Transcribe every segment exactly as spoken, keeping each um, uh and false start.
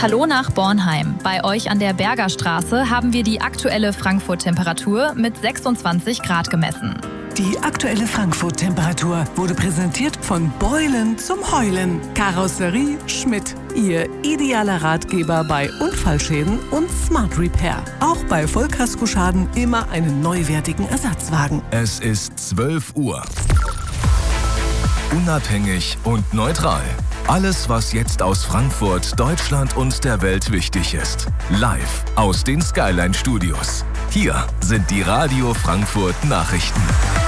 Hallo nach Bornheim. Bei euch an der Bergerstraße haben wir die aktuelle Frankfurt-Temperatur mit sechsundzwanzig Grad gemessen. Die aktuelle Frankfurt-Temperatur wurde präsentiert von Beulen zum Heulen. Karosserie Schmidt. Ihr idealer Ratgeber bei Unfallschäden und Smart Repair. Auch bei Vollkaskoschaden immer einen neuwertigen Ersatzwagen. Es ist zwölf Uhr. Unabhängig und neutral. Alles, was jetzt aus Frankfurt, Deutschland und der Welt wichtig ist. Live aus den Skyline Studios. Hier sind die Radio Frankfurt Nachrichten.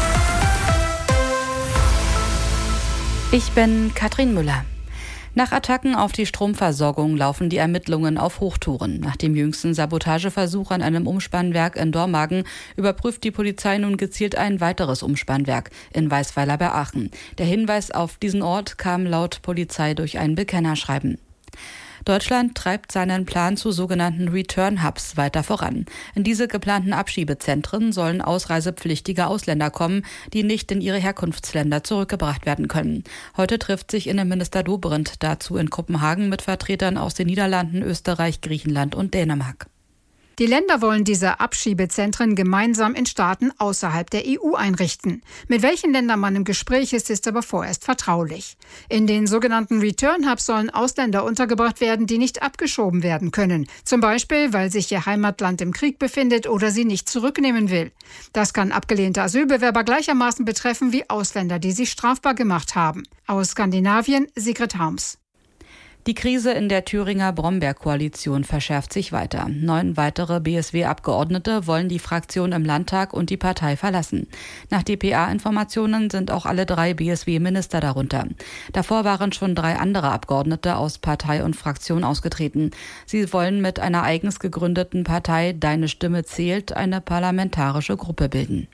Ich bin Katrin Müller. Nach Attacken auf die Stromversorgung laufen die Ermittlungen auf Hochtouren. Nach dem jüngsten Sabotageversuch an einem Umspannwerk in Dormagen überprüft die Polizei nun gezielt ein weiteres Umspannwerk in Weißweiler bei Aachen. Der Hinweis auf diesen Ort kam laut Polizei durch ein Bekennerschreiben. Deutschland treibt seinen Plan zu sogenannten Return-Hubs weiter voran. In diese geplanten Abschiebezentren sollen ausreisepflichtige Ausländer kommen, die nicht in ihre Herkunftsländer zurückgebracht werden können. Heute trifft sich Innenminister Dobrindt dazu in Kopenhagen mit Vertretern aus den Niederlanden, Österreich, Griechenland und Dänemark. Die Länder wollen diese Abschiebezentren gemeinsam in Staaten außerhalb der E U einrichten. Mit welchen Ländern man im Gespräch ist, ist aber vorerst vertraulich. In den sogenannten Return Hubs sollen Ausländer untergebracht werden, die nicht abgeschoben werden können. Zum Beispiel, weil sich ihr Heimatland im Krieg befindet oder sie nicht zurücknehmen will. Das kann abgelehnte Asylbewerber gleichermaßen betreffen wie Ausländer, die sich strafbar gemacht haben. Aus Skandinavien, Sigrid Harms. Die Krise in der Thüringer Brombeer-Koalition verschärft sich weiter. Neun weitere B S W-Abgeordnete wollen die Fraktion im Landtag und die Partei verlassen. Nach D P A-Informationen sind auch alle drei B S W-Minister darunter. Davor waren schon drei andere Abgeordnete aus Partei und Fraktion ausgetreten. Sie wollen mit einer eigens gegründeten Partei Deine Stimme zählt eine parlamentarische Gruppe bilden.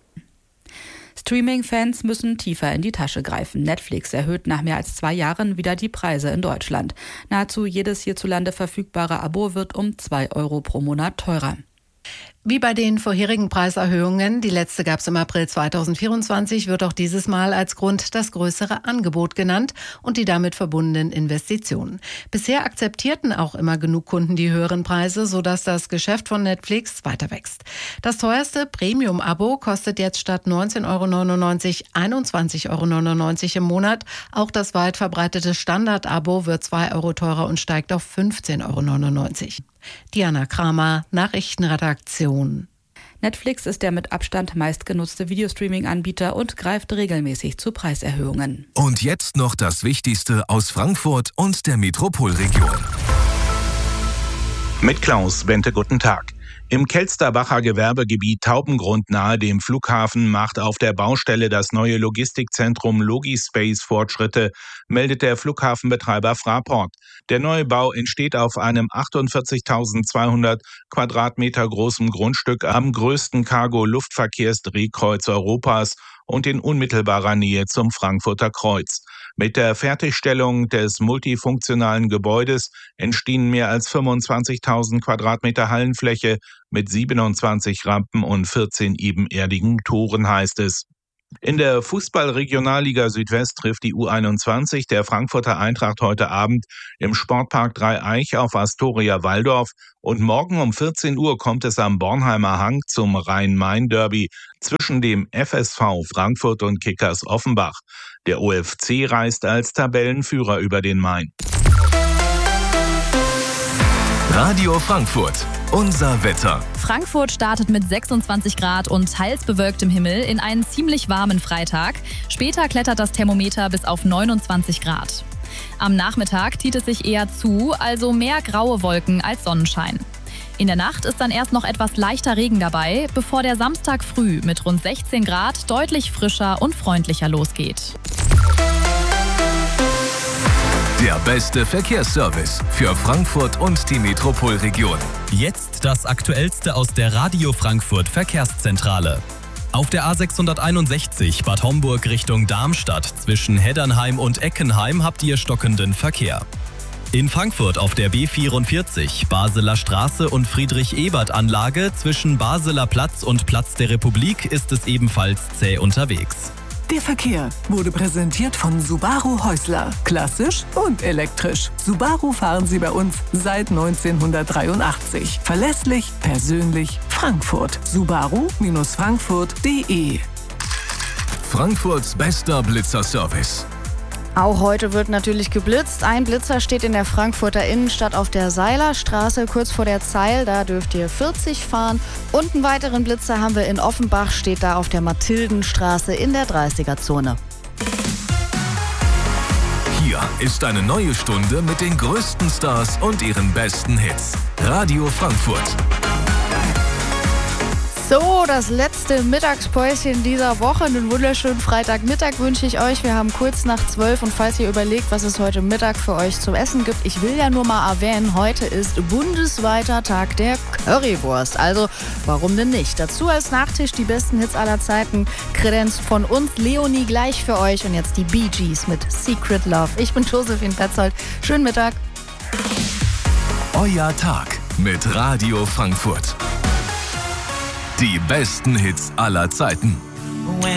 Streaming-Fans müssen tiefer in die Tasche greifen. Netflix erhöht nach mehr als zwei Jahren wieder die Preise in Deutschland. Nahezu jedes hierzulande verfügbare Abo wird um zwei Euro pro Monat teurer. Wie bei den vorherigen Preiserhöhungen, die letzte gab es im April zweitausendvierundzwanzig, wird auch dieses Mal als Grund das größere Angebot genannt und die damit verbundenen Investitionen. Bisher akzeptierten auch immer genug Kunden die höheren Preise, sodass das Geschäft von Netflix weiter wächst. Das teuerste Premium-Abo kostet jetzt statt neunzehn Euro neunundneunzig einundzwanzig Euro neunundneunzig im Monat. Auch das weit verbreitete Standard-Abo wird zwei Euro teurer und steigt auf fünfzehn Euro neunundneunzig. Diana Kramer, Nachrichtenredaktion. Netflix ist der mit Abstand meistgenutzte Videostreaming-Anbieter und greift regelmäßig zu Preiserhöhungen. Und jetzt noch das Wichtigste aus Frankfurt und der Metropolregion. Mit Klaus Bente, guten Tag. Im Kelsterbacher Gewerbegebiet Taubengrund nahe dem Flughafen macht auf der Baustelle das neue Logistikzentrum Logispace Fortschritte, meldet der Flughafenbetreiber Fraport. Der Neubau entsteht auf einem achtundvierzigtausendzweihundert Quadratmeter großen Grundstück am größten Cargo-Luftverkehrsdrehkreuz Europas und in unmittelbarer Nähe zum Frankfurter Kreuz. Mit der Fertigstellung des multifunktionalen Gebäudes entstehen mehr als fünfundzwanzigtausend Quadratmeter Hallenfläche mit siebenundzwanzig Rampen und vierzehn ebenerdigen Toren, heißt es. In der Fußball-Regionalliga Südwest trifft die U einundzwanzig der Frankfurter Eintracht heute Abend im Sportpark Dreieich auf Astoria Walldorf und morgen um vierzehn Uhr kommt es am Bornheimer Hang zum Rhein-Main-Derby zwischen dem F S V Frankfurt und Kickers Offenbach. Der O F C reist als Tabellenführer über den Main. Radio Frankfurt. Unser Wetter. Frankfurt startet mit sechsundzwanzig Grad und teils bewölktem Himmel in einen ziemlich warmen Freitag. Später klettert das Thermometer bis auf neunundzwanzig Grad. Am Nachmittag zieht es sich eher zu, also mehr graue Wolken als Sonnenschein. In der Nacht ist dann erst noch etwas leichter Regen dabei, bevor der Samstag früh mit rund sechzehn Grad deutlich frischer und freundlicher losgeht. Der beste Verkehrsservice für Frankfurt und die Metropolregion. Jetzt das Aktuellste aus der Radio Frankfurt Verkehrszentrale. Auf der A sechshunderteinundsechzig Bad Homburg Richtung Darmstadt zwischen Heddernheim und Eckenheim habt ihr stockenden Verkehr. In Frankfurt auf der B vierundvierzig Baseler Straße und Friedrich-Ebert-Anlage zwischen Baseler Platz und Platz der Republik ist es ebenfalls zäh unterwegs. Der Verkehr wurde präsentiert von Subaru Häusler. Klassisch und elektrisch. Subaru fahren Sie bei uns seit neunzehnhundertdreiundachtzig. Verlässlich, persönlich, Frankfurt. Subaru Frankfurt punkt de. Frankfurts bester Blitzerservice. Auch heute wird natürlich geblitzt. Ein Blitzer steht in der Frankfurter Innenstadt auf der Seilerstraße, kurz vor der Zeil. Da dürft ihr vierzig fahren. Und einen weiteren Blitzer haben wir in Offenbach, steht da auf der Mathildenstraße in der dreißiger-Zone. Hier ist eine neue Stunde mit den größten Stars und ihren besten Hits. Radio Frankfurt. So, das letzte Mittagspäuschen dieser Woche. Einen wunderschönen Freitagmittag wünsche ich euch. Wir haben kurz nach zwölf und falls ihr überlegt, was es heute Mittag für euch zum Essen gibt, ich will ja nur mal erwähnen, heute ist bundesweiter Tag der Currywurst. Also, warum denn nicht? Dazu als Nachtisch die besten Hits aller Zeiten. Kredenz von uns, Leonie gleich für euch und jetzt die Bee Gees mit Secret Love. Ich bin Josephine Petzold. Schönen Mittag. Euer Tag mit Radio Frankfurt. Die besten Hits aller Zeiten.